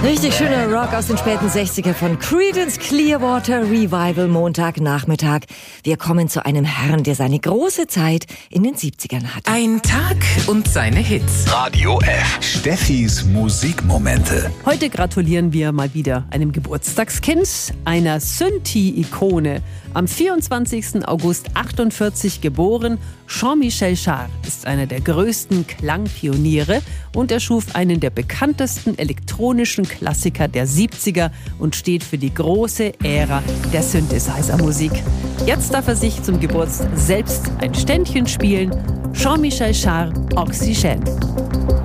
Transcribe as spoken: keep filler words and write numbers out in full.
Richtig schöner Rock aus den späten sechziger von Creedence Clearwater Revival, Montagnachmittag. Wir kommen zu einem Herrn, der seine große Zeit in den siebzigern hatte. Ein Tag und seine Hits. Radio F. Steffis Musikmomente. Heute gratulieren wir mal wieder einem Geburtstagskind, einer Synthie-Ikone. Am vierundzwanzigsten August achtundvierzig geboren, Jean-Michel Jarre ist einer der größten Klangpioniere und er schuf einen der bekanntesten elektronischen Klassiker der siebziger und steht für die große Ära der Synthesizer-Musik. Jetzt darf er sich zum Geburtstag selbst ein Ständchen spielen. Jean-Michel Jarre, Oxygène.